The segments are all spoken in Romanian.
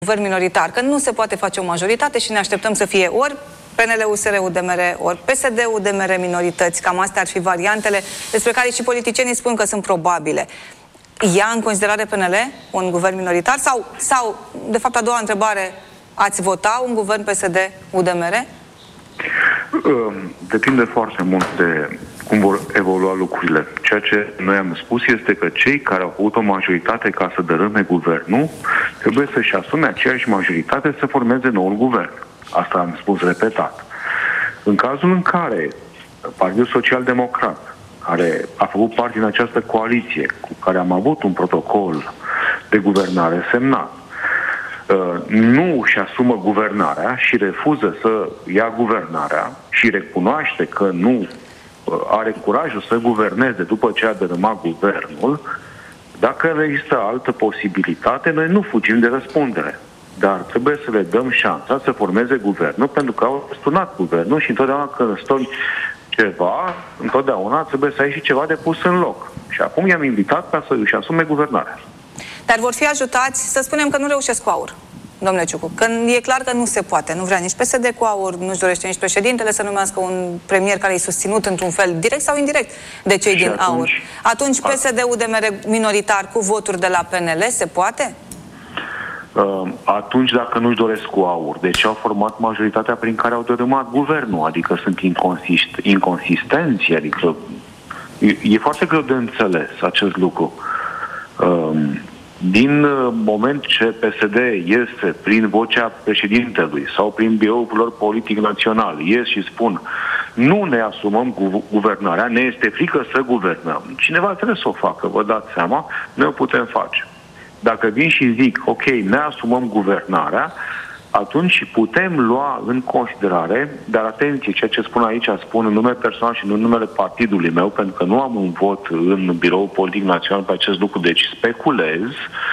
guvern minoritar, că nu se poate face o majoritate și ne așteptăm să fie ori PNL, USR, UDMR, ori PSD, UDMR, minorități. Cam astea ar fi variantele despre care și politicienii spun că sunt probabile. Ia în considerare PNL un guvern minoritar? Sau de fapt, a doua întrebare, ați vota un guvern PSD-UDMR? Depinde foarte mult de cum vor evolua lucrurile. Ceea ce noi am spus este că cei care au avut o majoritate ca să dărâme guvernul trebuie să-și asume aceeași majoritate să formeze noul guvern. Asta am spus repetat. În cazul în care Partidul Social-Democrat, care a făcut parte din această coaliție cu care am avut un protocol de guvernare semnat, nu își asumă guvernarea și refuză să ia guvernarea și recunoaște că nu are curajul să guverneze după ce a dărâmat guvernul, dacă există altă posibilitate, noi nu fugim de răspundere. Dar trebuie să le dăm șansa să formeze guvernul, pentru că au stunat guvernul și întotdeauna când stoni ceva, întotdeauna trebuie să ai și ceva de pus în loc. Și acum i-am invitat ca să își asume guvernarea. Dar vor fi ajutați, să spunem că nu reușesc cu AUR, domnule Ciucu, că e clar că nu se poate. Nu vrea nici PSD cu AUR, nu-și dorește nici președintele să numească un premier care e susținut într-un fel, direct sau indirect, de cei din AUR. Atunci PSD-UDMR minoritar cu voturi de la PNL, se poate? Atunci, dacă nu-și doresc cu AUR, deci au format majoritatea prin care au dărâmat guvernul, adică sunt inconsistenți, adică e foarte greu de înțeles acest lucru. Din moment ce PSD iese prin vocea președintelui sau prin biroul lor politic național, ies și spun nu ne asumăm guvernarea, ne este frică să guvernăm. Cineva trebuie să o facă, vă dați seama, noi o putem face. Dacă vin și zic, ok, ne asumăm guvernarea, atunci putem lua în considerare, dar atenție, ceea ce spun aici, spun în nume personal și nu în numele partidului meu, pentru că nu am un vot în biroul politic național pe acest lucru, deci speculez.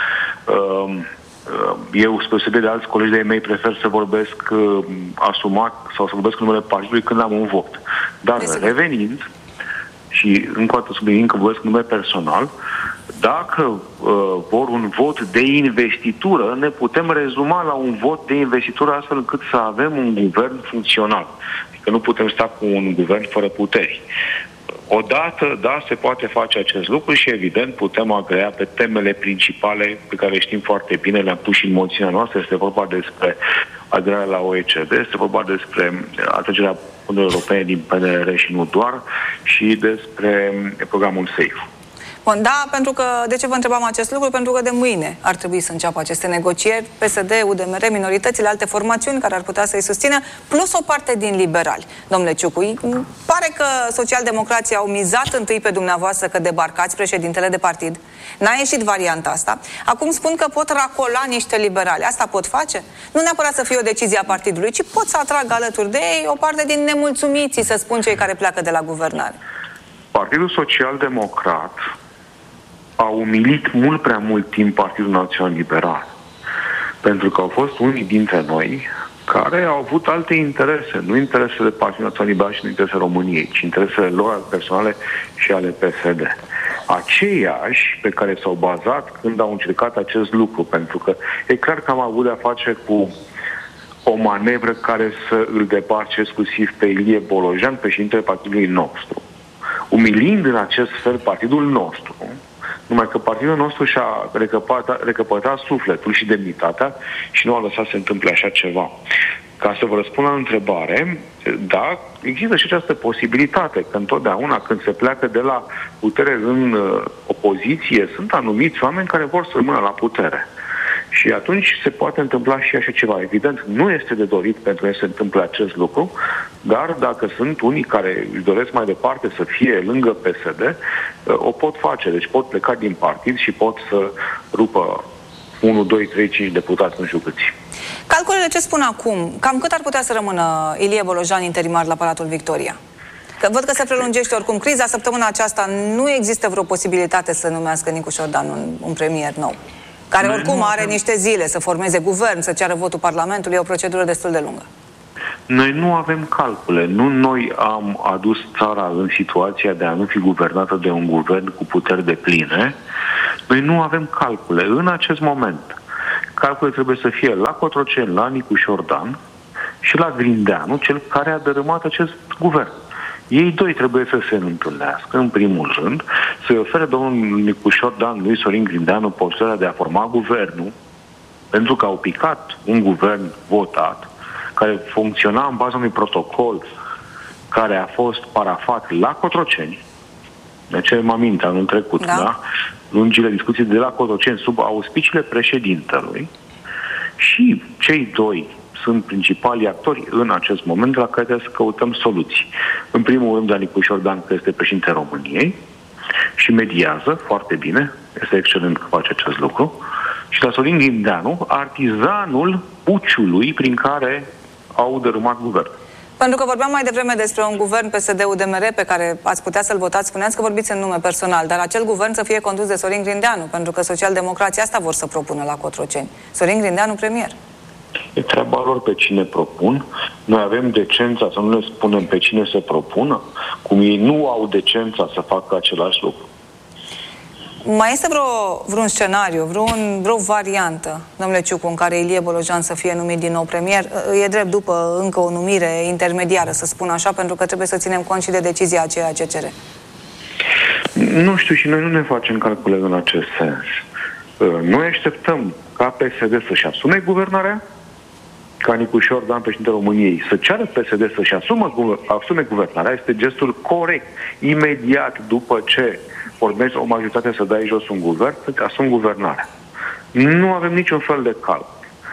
Eu, spre de alți colegi de-ai mei, prefer să vorbesc asumat sau să vorbesc în numele partidului când am un vot. Dar revenind, și încă o dată subliniind că vorbesc în nume personal, dacă vor un vot de investitură, ne putem rezuma la un vot de investitură astfel încât să avem un guvern funcțional. Adică nu putem sta cu un guvern fără puteri. Odată, da, se poate face acest lucru și evident putem agrea pe temele principale pe care le știm foarte bine, le-am pus și în moțiunea noastră. Este vorba despre aderarea la OECD, este vorba despre atrăgerea fondurilor europene din PNR și nu doar, și despre programul SAFE. Bun, da, pentru că, de ce vă întrebam acest lucru? Pentru că de mâine ar trebui să înceapă aceste negocieri, PSD, UDMR, minoritățile, alte formațiuni care ar putea să-i susțină, plus o parte din liberali. Domnule Ciucu, pare că socialdemocrații au mizat întâi pe dumneavoastră că debarcați președintele de partid. N-a ieșit varianta asta. Acum spun că pot racola niște liberali. Asta pot face? Nu neapărat să fie o decizie a partidului, ci pot să atrag alături de ei o parte din nemulțumiții, să spun, cei care pleacă de la guvernare. Partidul Social-Democrat a umilit mult prea mult timp Partidul Național Liberal. Pentru că au fost unii dintre noi care au avut alte interese, nu interesele Partidului Național Liberal și nu interesele României, ci interesele lor personale și ale PSD. Aceiași pe care s-au bazat când au încercat acest lucru, pentru că e clar că am avut de-a face cu o manevră care să îl debarce exclusiv pe Ilie Bolojan, președintele partidului nostru. Umilind în acest fel partidul nostru, numai că partidul nostru și-a recăpătat sufletul și demnitatea și nu a lăsat să se întâmple așa ceva. Ca să vă răspund la întrebare, da, există și această posibilitate, că întotdeauna când se pleacă de la putere în opoziție, sunt anumiți oameni care vor să rămână la putere. Și atunci se poate întâmpla și așa ceva. Evident, nu este de dorit pentru că se întâmplă acest lucru, dar dacă sunt unii care își doresc mai departe să fie lângă PSD, o pot face. Deci pot pleca din partid și pot să rupă 1, 2, 3, 5 deputați, nu știu câți. Calculele ce spun acum, cam cât ar putea să rămână Ilie Bolojan interimar la Palatul Victoria? Că văd că se prelungește oricum criza. Săptămâna aceasta nu există vreo posibilitate să numească Nicu Șordan un premier nou, care oricum are niște zile să formeze guvern, să ceară votul Parlamentului, e o procedură destul de lungă. Noi nu avem calcule. Nu noi am adus țara în situația de a nu fi guvernată de un guvern cu puteri depline. Noi nu avem calcule. În acest moment, calculele trebuie să fie la Cotroceni, la Nicușor Dan și la Grindeanu, cel care a dărâmat acest guvern. Ei doi trebuie să se întâlnească, în primul rând, să-i ofere domnul Nicușor Dan lui Sorin Grindeanu posibilitatea de a forma guvernul, pentru că au picat un guvern votat, care funcționa în baza unui protocol care a fost parafat la Cotroceni, de ce mă aminte anul trecut, da? Lungile discuții de la Cotroceni sub auspiciile președintelui, și cei doi sunt principalii actori în acest moment la care trebuie să căutăm soluții. În primul rând, la Nicușor Dan, că este președintele României și mediază foarte bine, este excelent că face acest lucru, și la Sorin Grindeanu, artizanul puciului prin care au dărâmat guvernul. Pentru că vorbeam mai devreme despre un guvern PSD-UDMR pe care ați putea să-l votați, spuneați că vorbiți în nume personal, dar acel guvern să fie condus de Sorin Grindeanu, pentru că socialdemocrații asta vor să propună la Cotroceni. Sorin Grindeanu premier. E treaba lor pe cine propun. Noi avem decența să nu le spunem pe cine să propună, cum ei nu au decența să facă același lucru. Mai este vreun scenariu, vreo variantă, domnule Ciucu, în care Ilie Bolojan să fie numit din nou premier? E drept după încă o numire intermediară, să spun așa, pentru că trebuie să ținem cont și de decizia aceea CCR. Nu știu, și noi nu ne facem calcule în acest sens. Noi așteptăm ca PSD să-și asume guvernarea, ca Nicușor Dan, președintele României, să ceară PSD să-și asume guvernarea. Este gestul corect. Imediat după ce formezi o majoritate să dai jos un guvern, să-ți asumi guvernarea. Nu avem niciun fel de calcul.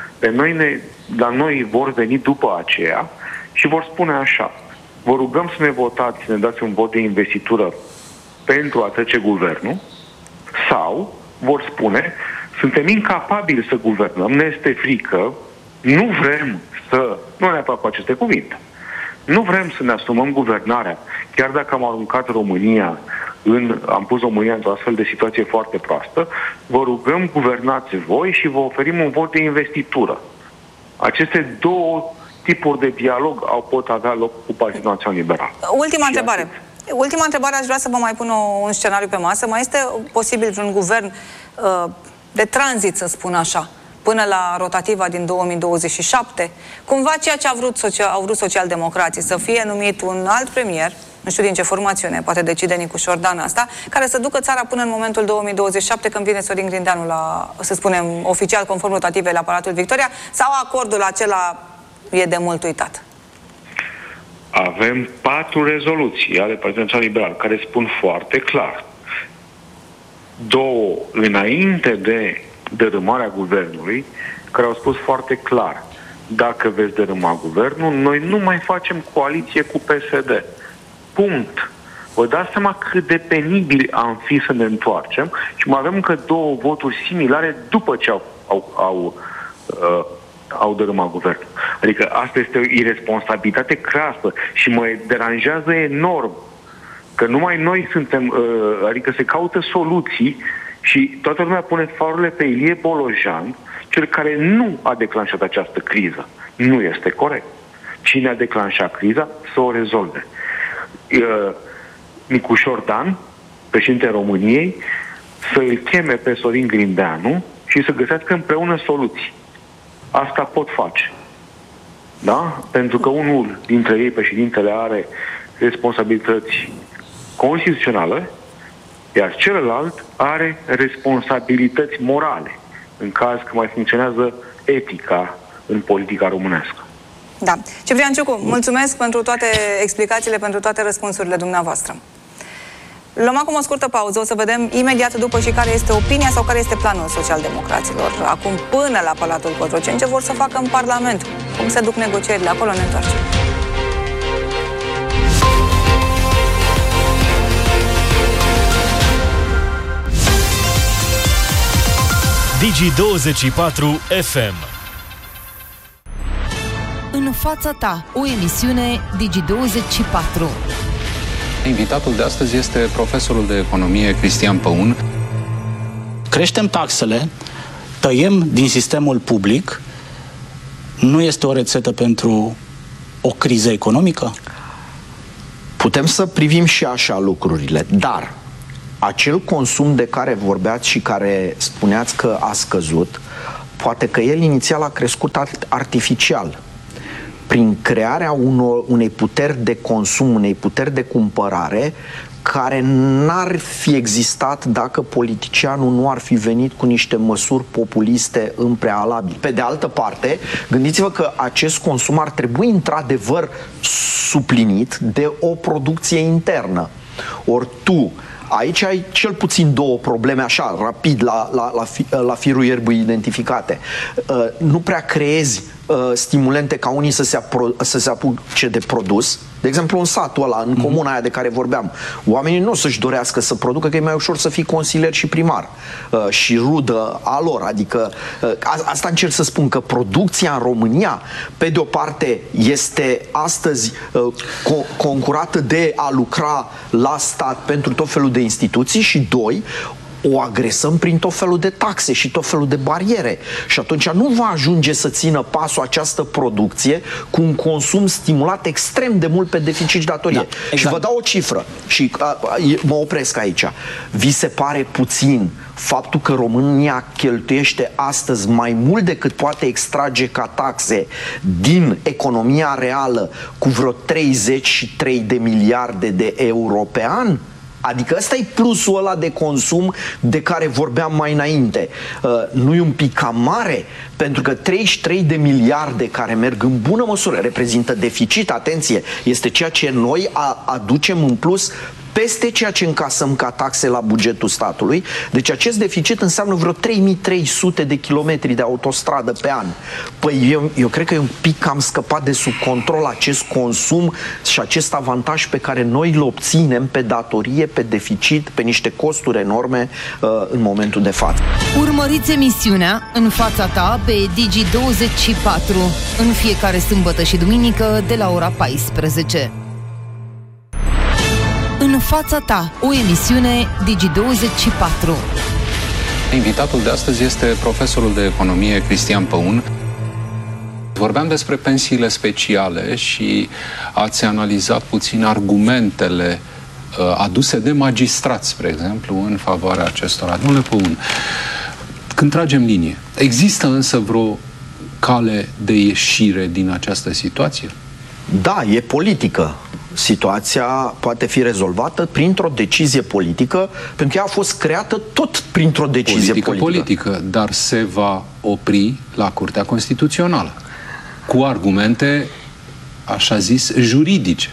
La noi vor veni după aceea și vor spune așa: vă rugăm să ne votați, să ne dați un vot de investitură pentru a trece guvernul, sau vor spune: suntem incapabili să guvernăm, ne este frică, nu vrem să... Nu neapărat cu aceste cuvinte. Nu vrem să ne asumăm guvernarea, chiar dacă am aruncat România am pus România într-o astfel de situație foarte proastă, vă rugăm, guvernați voi și vă oferim un vot de investitură. Aceste două tipuri de dialog pot avea loc cu Partidul Național Liberal. Ultima întrebare, aș vrea să vă mai pun un scenariu pe masă. Mai este posibil vreun guvern de tranzit, să spun așa, până la rotativa din 2027? Cumva ceea ce au vrut socialdemocrații, să fie numit un alt premier, nu știu din ce formațiune, poate decide Nicușor Dan asta, care să ducă țara până în momentul 2027, când vine Sorin Grindeanu la, să spunem, oficial, conform rotativei la Palatul Victoria, sau acordul acela e de mult uitat? Avem 4 rezoluții ale Partidului Național Liberal care spun foarte clar. 2 înainte de dărâmarea guvernului, care au spus foarte clar: dacă veți dărâma guvernul, noi nu mai facem coaliție cu PSD. Punct. Vă dați seama cât de penibili am fi să ne întoarcem, și mai avem încă 2 voturi similare după ce au dărâmat guvernul. Adică asta este o irresponsabilitate crasă și mă deranjează enorm că numai noi suntem, adică se caută soluții și toată lumea pune farurile pe Ilie Bolojan, cel care nu a declanșat această criză. Nu este corect. Cine a declanșat criza, să o rezolve. Nicușor Dan, președintele României, să îl cheme pe Sorin Grindeanu și să găsească împreună soluții. Asta pot face. Da? Pentru că unul dintre ei, președintele, are responsabilități constituționale, iar celălalt are responsabilități morale, în caz că mai funcționează etica în politica românească. Da. Ciprian Ciucu, mulțumesc pentru toate explicațiile, pentru toate răspunsurile dumneavoastră. Luăm acum o scurtă pauză, o să vedem imediat după și care este opinia sau care este planul socialdemocraților. Acum până la Palatul Cotroceni, ce vor să facă în Parlament, cum se duc negocierile, acolo ne întoarcem. Digi24 FM. În fața ta, o emisiune Digi24. Invitatul de astăzi este profesorul de economie Cristian Păun. Creștem taxele, tăiem din sistemul public, nu este o rețetă pentru o criză economică? Putem să privim și așa lucrurile, dar acel consum de care vorbeați și care spuneați că a scăzut, Poate că el inițial a crescut artificial, prin crearea unei puteri de consum, unei puteri de cumpărare, care n-ar fi existat dacă politicianul nu ar fi venit cu niște măsuri populiste în prealabil. Pe de altă parte, gândiți-vă că acest consum ar trebui într-adevăr suplinit de o producție internă. Ori tu aici ai cel puțin două probleme, așa, rapid, la firul ierbii identificate. Nu prea creezi stimulente ca unii să se apuce de produs. De exemplu, în satul ăla, în comuna aia de care vorbeam, oamenii nu o să-și dorească să producă, că e mai ușor să fii consilier și primar și rudă a lor. Adică, asta încerc să spun, că producția în România, pe de o parte, este astăzi concurată de a lucra la stat pentru tot felul de instituții și, doi, o agresăm prin tot felul de taxe și tot felul de bariere. Și atunci nu va ajunge să țină pasul această producție cu un consum stimulat extrem de mult pe deficit și datorie. Da, exact. Și vă dau o cifră și mă opresc aici. Vi se pare puțin faptul că România cheltuiește astăzi mai mult decât poate extrage ca taxe din economia reală cu vreo 33 de miliarde de euro pe an? Adică ăsta e plusul ăla de consum de care vorbeam mai înainte. Nu e un pic cam mare? Pentru că 33 de miliarde care merg în bună măsură reprezintă deficit, atenție, este ceea ce noi aducem în plus peste ceea ce încasăm ca taxe la bugetul statului. Deci acest deficit înseamnă vreo 3300 de kilometri de autostradă pe an. Păi eu cred că e un pic cam scăpat de sub control acest consum și acest avantaj pe care noi îl obținem pe datorie, pe deficit, pe niște costuri enorme în momentul de față. Urmăriți emisiunea În fața ta pe Digi24 în fiecare sâmbătă și duminică de la ora 14. În fața ta, o emisiune Digi24. Invitatul de astăzi este profesorul de economie Cristian Păun. Vorbeam despre pensiile speciale și ați analizat puțin argumentele aduse de magistrați, spre exemplu, în favoarea acestora. Domnule Păun, când tragem linie, există însă vreo cale de ieșire din această situație? Da, e politică. Situația poate fi rezolvată printr-o decizie politică, pentru că ea a fost creată tot printr-o decizie politică. Dar se va opri la Curtea Constituțională cu argumente, așa zis, juridice.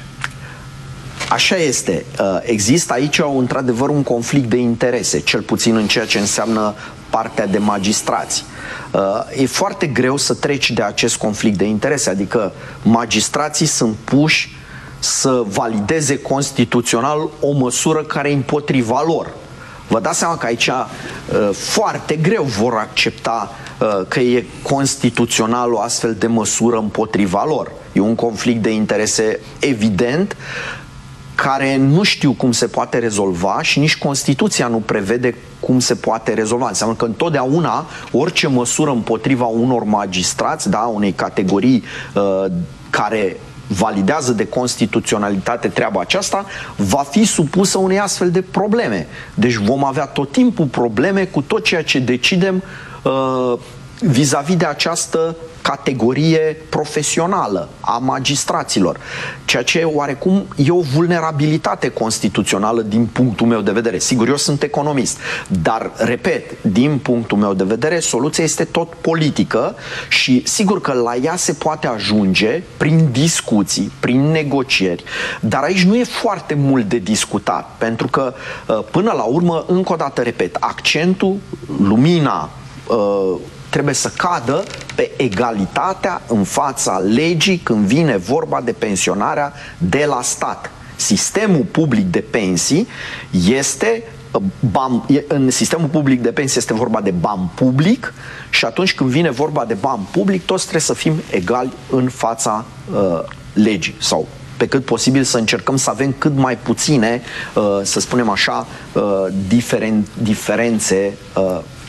Așa este. Există aici într-adevăr un conflict de interese, cel puțin în ceea ce înseamnă partea de magistrați. E foarte greu să treci de acest conflict de interese, adică magistrații sunt puși să valideze constituțional o măsură care e împotriva lor. Vă dați seama că aici foarte greu vor accepta că e constituțional o astfel de măsură împotriva lor. E un conflict de interese evident, care nu știu cum se poate rezolva și nici Constituția nu prevede cum se poate rezolva. Înseamnă că întotdeauna orice măsură împotriva unor magistrați, da, unei categorii care validează de constituționalitate treaba aceasta, va fi supusă unei astfel de probleme. Deci vom avea tot timpul probleme cu tot ceea ce decidem vis-a-vis de această categorie profesională a magistraților. Ceea ce oarecum e o vulnerabilitate constituțională din punctul meu de vedere. Sigur, eu sunt economist, dar, repet, din punctul meu de vedere, soluția este tot politică și sigur că la ea se poate ajunge prin discuții, prin negocieri, dar aici nu e foarte mult de discutat, pentru că, până la urmă, încă o dată, repet, accentul, lumina trebuie să cadă pe egalitatea în fața legii când vine vorba de pensionarea de la stat. Sistemul public de pensii este în sistemul public de pensii este vorba de bani public și atunci când vine vorba de bani public, toți trebuie să fim egali în fața legii sau pe cât posibil să încercăm să avem cât mai puține, să spunem așa, diferențe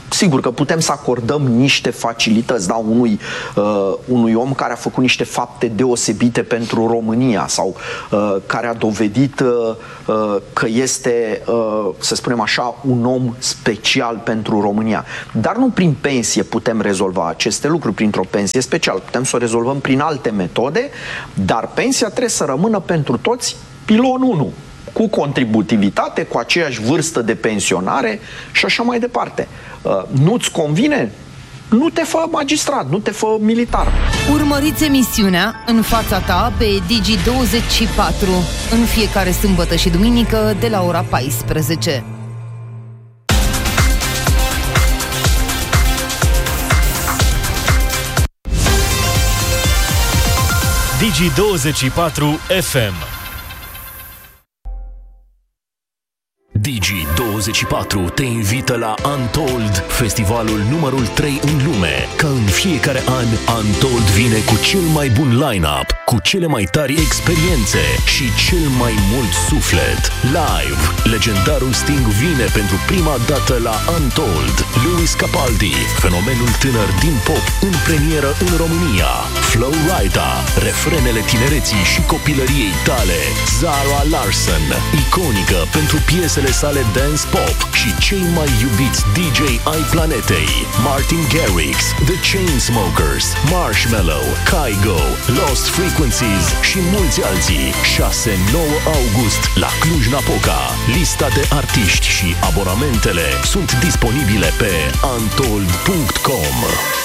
Sigur că putem să acordăm niște facilități, da, unui om care a făcut niște fapte deosebite pentru România sau care a dovedit că este, să spunem așa, un om special pentru România. Dar nu prin pensie putem rezolva aceste lucruri, printr-o pensie specială. Putem să o rezolvăm prin alte metode, dar pensia trebuie să rămână pentru toți pilon 1. Cu contributivitate, cu aceeași vârstă de pensionare și așa mai departe. Nu-ți convine? Nu te fă magistrat, nu te fă militar. Urmăriți emisiunea În fața ta pe Digi24 în fiecare sâmbătă și duminică de la ora 14. Digi24 FM. Digi24 te invită la Untold, festivalul numărul 3 în lume. Ca în fiecare an, Untold vine cu cel mai bun line-up, cu cele mai tari experiențe și cel mai mult suflet. Live, legendarul Sting vine pentru prima dată la Untold. Louis Capaldi, fenomenul tânăr din pop, în premieră în România. Flo Rida, refrenele tinereții și copilăriei tale. Zara Larsson, iconică pentru piesele sale dance pop și cei mai iubiți DJ ai planetei. Martin Garrix, The Chainsmokers, Marshmello, Kygo, Lost Frequencies și mulți alții. 6-9 august la Cluj-Napoca. Lista de artiști și abonamentele sunt disponibile pe untold.com.